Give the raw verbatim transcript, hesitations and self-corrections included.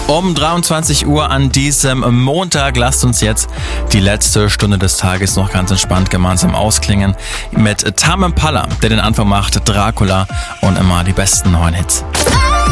Um dreiundzwanzig Uhr an diesem Montag lasst uns jetzt die letzte Stunde des Tages noch ganz entspannt gemeinsam ausklingen mit Tame Impala, der den Anfang macht, Dracula und immer die besten neuen Hits.